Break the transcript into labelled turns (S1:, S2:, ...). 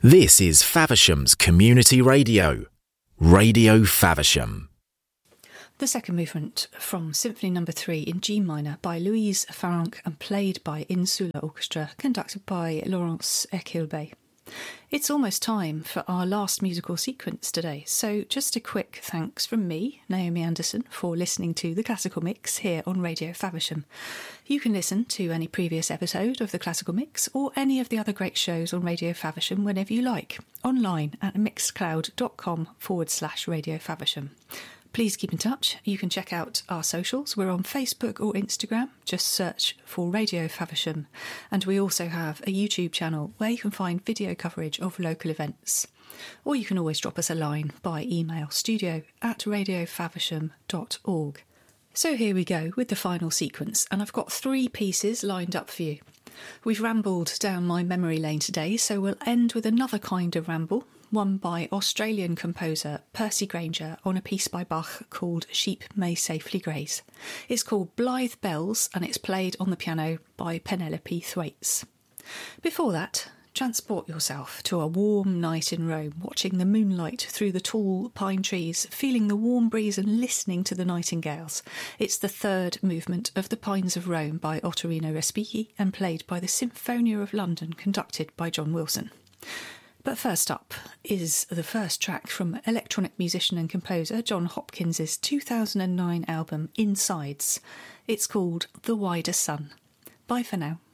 S1: This is Faversham's Community Radio, Radio Faversham.
S2: The second movement from Symphony No. 3 in G minor by Louise Farrenc and played by Insula Orchestra, conducted by Laurence Equilbé. It's almost time for our last musical sequence today, so just a quick thanks from me, Naomi Anderson, for listening to the Classical Mix here on Radio Faversham. You can listen to any previous episode of the Classical Mix or any of the other great shows on Radio Faversham whenever you like, online at mixcloud.com/Radio Faversham. Please keep in touch. You can check out our socials. We're on Facebook or Instagram. Just search for Radio Faversham. And we also have a YouTube channel where you can find video coverage of local events. Or you can always drop us a line by email, studio@radiofaversham.org. So here we go with the final sequence, and I've got 3 pieces lined up for you. We've rambled down my memory lane today, so we'll end with another kind of ramble, one by Australian composer Percy Grainger on a piece by Bach called Sheep May Safely Graze. It's called Blythe Bells and it's played on the piano by Penelope Thwaites. Before that, transport yourself to a warm night in Rome, watching the moonlight through the tall pine trees, feeling the warm breeze and listening to the nightingales. It's the third movement of The Pines of Rome by Ottorino Respighi and played by the Symphonia of London, conducted by John Wilson. But first up is the first track from electronic musician and composer John Hopkins' 2009 album Insides. It's called The Wider Sun. Bye for now.